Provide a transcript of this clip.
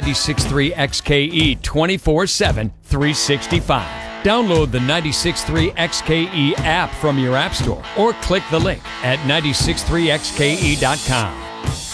96.3 XKE 24/7, 365. Download the 96.3 XKE app from your app store or click the link at 963xke.com.